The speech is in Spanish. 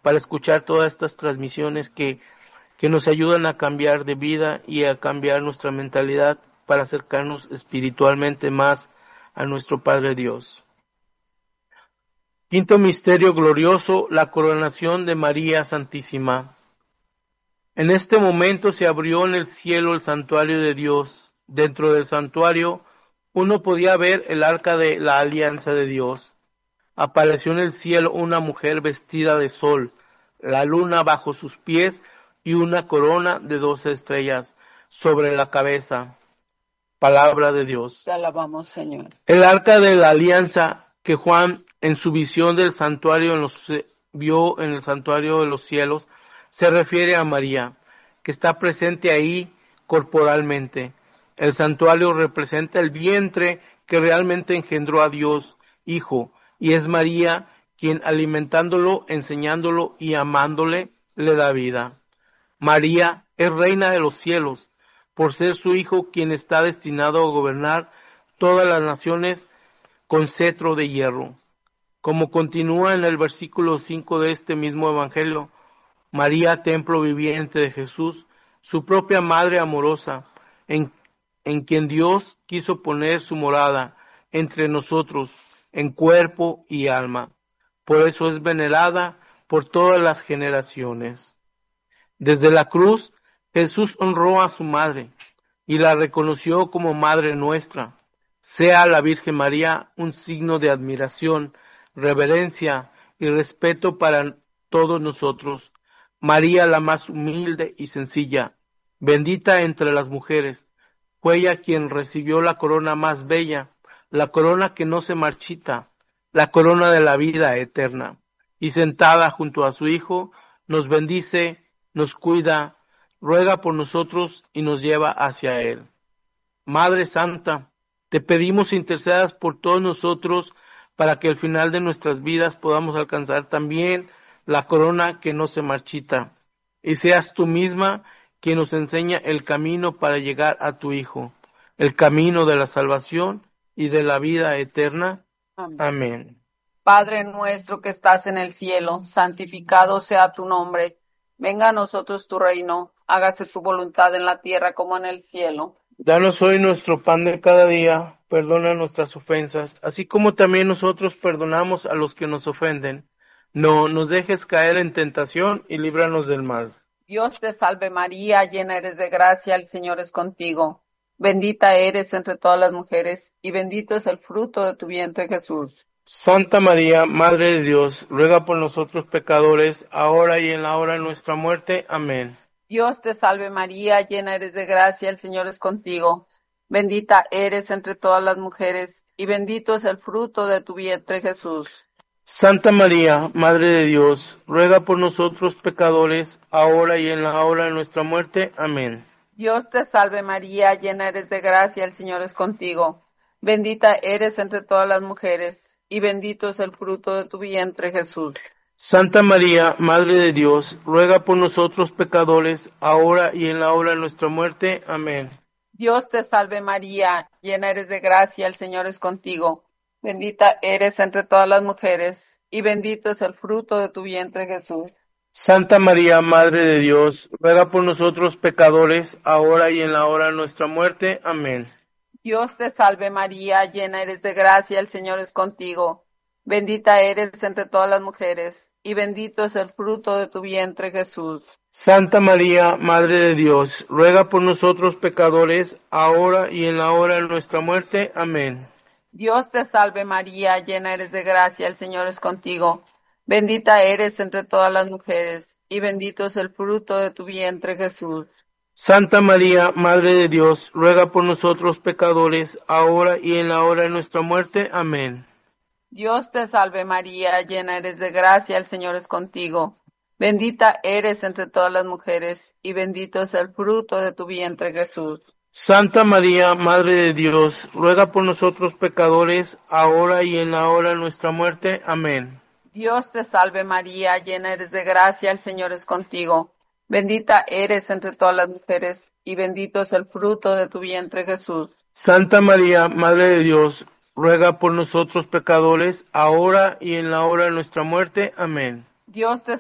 para escuchar todas estas transmisiones que nos ayudan a cambiar de vida y a cambiar nuestra mentalidad para acercarnos espiritualmente más a nuestro Padre Dios. Quinto misterio glorioso, la coronación de María Santísima. En este momento se abrió en el cielo el santuario de Dios. Dentro del santuario uno podía ver el arca de la alianza de Dios. Apareció en el cielo una mujer vestida de sol, la luna bajo sus pies y una corona de 12 estrellas sobre la cabeza. Palabra de Dios. Te alabamos, Señor. El arca de la alianza que Juan en su visión del santuario vio en el santuario de los cielos se refiere a María, que está presente ahí corporalmente. El santuario representa el vientre que realmente engendró a Dios, Hijo, y es María quien alimentándolo, enseñándolo y amándole, le da vida. María es reina de los cielos, por ser su Hijo quien está destinado a gobernar todas las naciones con cetro de hierro. Como continúa en el versículo 5 de este mismo Evangelio, María, templo viviente de Jesús, su propia madre amorosa, en quien Dios quiso poner su morada entre nosotros, en cuerpo y alma. Por eso es venerada por todas las generaciones. Desde la cruz, Jesús honró a su madre y la reconoció como Madre nuestra. Sea la Virgen María un signo de admiración, reverencia y respeto para todos nosotros. María, la más humilde y sencilla, bendita entre las mujeres, fue ella quien recibió la corona más bella, la corona que no se marchita, la corona de la vida eterna. Y sentada junto a su Hijo, nos bendice, nos cuida, ruega por nosotros y nos lleva hacia Él. Madre Santa, te pedimos intercedas por todos nosotros para que al final de nuestras vidas podamos alcanzar también la corona que no se marchita, y seas tú misma quien nos enseña el camino para llegar a tu Hijo, el camino de la salvación y de la vida eterna. Amén. Amén. Padre nuestro que estás en el cielo, santificado sea tu nombre. Venga a nosotros tu reino, hágase tu voluntad en la tierra como en el cielo. Danos hoy nuestro pan de cada día, perdona nuestras ofensas, así como también nosotros perdonamos a los que nos ofenden. No nos dejes caer en tentación y líbranos del mal. Dios te salve María, llena eres de gracia, el Señor es contigo. Bendita eres entre todas las mujeres, y bendito es el fruto de tu vientre Jesús. Santa María, Madre de Dios, ruega por nosotros pecadores, ahora y en la hora de nuestra muerte. Amén. Dios te salve María, llena eres de gracia, el Señor es contigo. Bendita eres entre todas las mujeres, y bendito es el fruto de tu vientre Jesús. Santa María, Madre de Dios, ruega por nosotros pecadores, ahora y en la hora de nuestra muerte. Amén. Dios te salve María, llena eres de gracia, el Señor es contigo. Bendita eres entre todas las mujeres, y bendito es el fruto de tu vientre Jesús. Santa María, Madre de Dios, ruega por nosotros pecadores, ahora y en la hora de nuestra muerte. Amén. Dios te salve María, llena eres de gracia, el Señor es contigo. Bendita eres entre todas las mujeres, y bendito es el fruto de tu vientre Jesús. Santa María, Madre de Dios, ruega por nosotros pecadores, ahora y en la hora de nuestra muerte. Amén. Dios te salve María, llena eres de gracia, el Señor es contigo. Bendita eres entre todas las mujeres, y bendito es el fruto de tu vientre Jesús. Santa María, Madre de Dios, ruega por nosotros pecadores, ahora y en la hora de nuestra muerte. Amén. Dios te salve María, llena eres de gracia, el Señor es contigo. Bendita eres entre todas las mujeres, y bendito es el fruto de tu vientre Jesús. Santa María, Madre de Dios, ruega por nosotros pecadores, ahora y en la hora de nuestra muerte. Amén. Dios te salve María, llena eres de gracia, el Señor es contigo. Bendita eres entre todas las mujeres, y bendito es el fruto de tu vientre Jesús. Santa María, Madre de Dios, ruega por nosotros pecadores, ahora y en la hora de nuestra muerte. Amén. Dios te salve María, llena eres de gracia, el Señor es contigo. Bendita eres entre todas las mujeres, y bendito es el fruto de tu vientre Jesús. Santa María, Madre de Dios, ruega por nosotros pecadores, ahora y en la hora de nuestra muerte. Amén. Dios te